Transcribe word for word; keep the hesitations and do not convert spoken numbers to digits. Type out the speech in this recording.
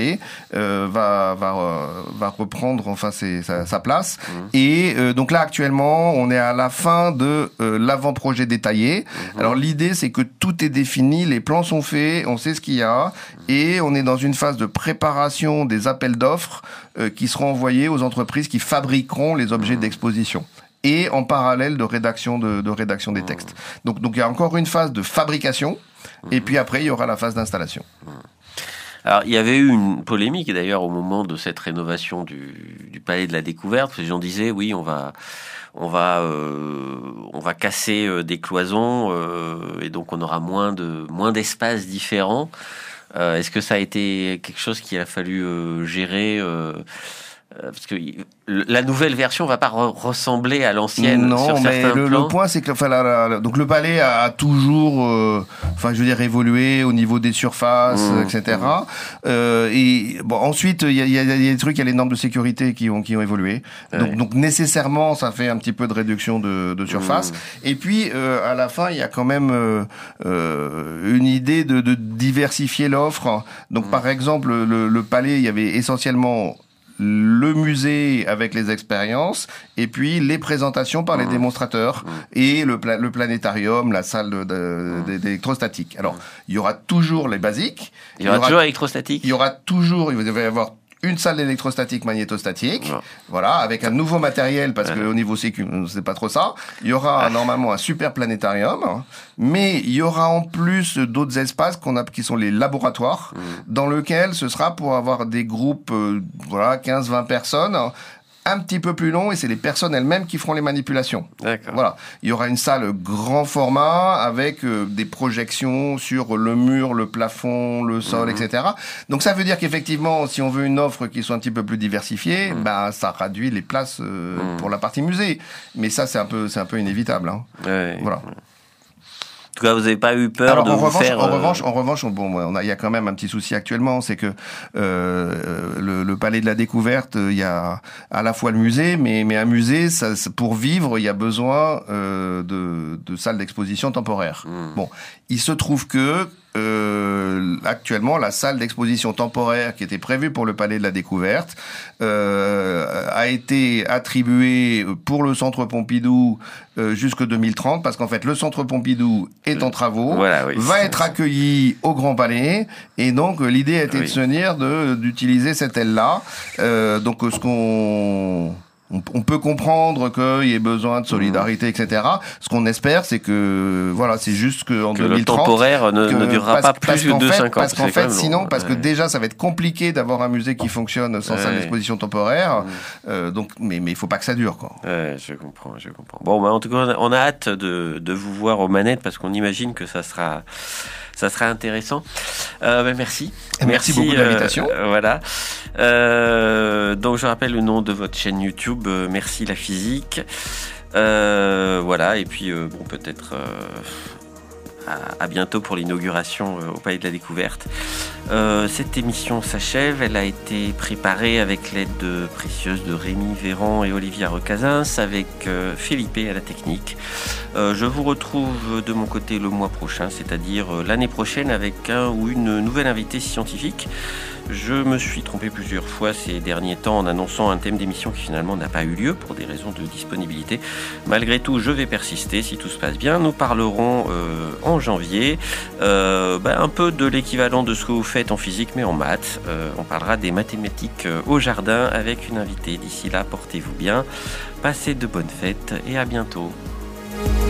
Euh, va va euh, va reprendre enfin ses, sa, sa place mmh. et euh, donc là actuellement on est à la fin de euh, l'avant-projet détaillé. Mmh. Alors l'idée c'est que tout est défini, les plans sont faits, on sait ce qu'il y a et on est dans une phase de préparation des appels d'offres euh, qui seront envoyés aux entreprises qui fabriqueront les objets mmh. d'exposition. Et en parallèle de rédaction de, de rédaction des textes. Donc donc il y a encore une phase de fabrication mmh. et puis après il y aura la phase d'installation. Mmh. Alors, il y avait eu une polémique d'ailleurs au moment de cette rénovation du, du Palais de la Découverte, parce que les gens disaient oui, on va, on va, euh, on va casser euh, des cloisons euh, et donc on aura moins de, moins d'espaces différents. Euh, est-ce que ça a été quelque chose qu'il a fallu euh, gérer euh, parce que la nouvelle version va pas re- ressembler à l'ancienne non, sur mais certains le, plans. le point c'est que enfin la, la, la, donc le palais a, a toujours euh, enfin je veux dire évolué au niveau des surfaces mmh, et cetera. Mmh. Euh, et bon ensuite il y a, y, a, y a des trucs, il y a les normes de sécurité qui ont qui ont évolué. Ouais. Donc donc nécessairement ça fait un petit peu de réduction de, de surface. Mmh. Et puis euh, à la fin il y a quand même euh, euh, une idée de, de diversifier l'offre. Donc mmh. par exemple le, le palais il y avait essentiellement le musée avec les expériences et puis les présentations par les mmh. démonstrateurs mmh. et le, pla- le planétarium, la salle de, de, mmh. d'électrostatique. Alors, il y aura toujours les basiques. Il y aura, il y aura toujours l'électrostatique. Il y aura toujours, il va y avoir une salle d'électrostatique magnétostatique, ouais. voilà, avec un nouveau matériel parce ouais. que au niveau sécu, c'est pas trop ça. Il y aura ouais. normalement un super planétarium, mais il y aura en plus d'autres espaces qu'on a, qui sont les laboratoires, mmh. dans lesquels ce sera pour avoir des groupes, euh, voilà, quinze vingt personnes. Un petit peu plus long et c'est les personnes elles-mêmes qui feront les manipulations. D'accord. Voilà. Il y aura une salle grand format avec euh, des projections sur le mur, le plafond, le sol, mmh. et cetera. Donc ça veut dire qu'effectivement, si on veut une offre qui soit un petit peu plus diversifiée, mmh. bah ça réduit les places euh, mmh. pour la partie musée. Mais ça c'est un peu c'est un peu inévitable. Hein. Ouais, voilà. Ouais. En tout cas, vous n'avez pas eu peur Alors, de en vous revanche, faire... En euh... revanche, en revanche, bon, on a, il y a quand même un petit souci actuellement, c'est que euh, le, le Palais de la Découverte, il y a à la fois le musée, mais, mais un musée, ça, pour vivre, il y a besoin euh, de, de salles d'exposition temporaires. Mmh. Bon, il se trouve que Euh, actuellement, la salle d'exposition temporaire qui était prévue pour le Palais de la Découverte euh, a été attribuée pour le Centre Pompidou euh, jusqu'en deux mille trente, parce qu'en fait, le Centre Pompidou est en travaux, voilà, oui, va être accueilli au Grand Palais, et donc l'idée a été oui. de se dire de, d'utiliser cette aile-là. Euh, donc, ce qu'on... On peut comprendre qu'il y ait besoin de solidarité, et cetera. Ce qu'on espère, c'est que voilà, c'est juste qu'en que deux mille trente, le temporaire ne, que, ne durera parce, pas plus de deux cinq ans. Parce qu'en fait, sinon, long. parce que ouais. déjà, ça va être compliqué d'avoir un musée qui fonctionne sans ouais. salle d'exposition temporaire. Ouais. Euh, donc, mais mais il faut pas que ça dure, quoi. Ouais, je comprends, je comprends. Bon, bah, en tout cas, on a hâte de de vous voir aux manettes parce qu'on imagine que ça sera. Ça sera intéressant. Euh, ben merci. merci. Merci beaucoup de l'invitation. Euh, voilà. Euh, donc je rappelle le nom de votre chaîne YouTube. Euh, merci la physique. Euh, voilà. Et puis euh, bon peut-être. Euh, À, à bientôt pour l'inauguration euh, au Palais de la Découverte. Euh, cette émission s'achève. Elle a été préparée avec l'aide de précieuse de Rémi Véran et Olivia Recasins, avec euh, Philippe à la technique. Euh, je vous retrouve de mon côté le mois prochain, c'est-à-dire euh, l'année prochaine, avec un ou une nouvelle invitée scientifique. Je me suis trompé plusieurs fois ces derniers temps en annonçant un thème d'émission qui finalement n'a pas eu lieu pour des raisons de disponibilité. Malgré tout, je vais persister si tout se passe bien. Nous parlerons euh, en janvier euh, bah, un peu de l'équivalent de ce que vous faites en physique mais en maths. Euh, on parlera des mathématiques euh, au jardin avec une invitée. D'ici là, portez-vous bien, passez de bonnes fêtes et à bientôt.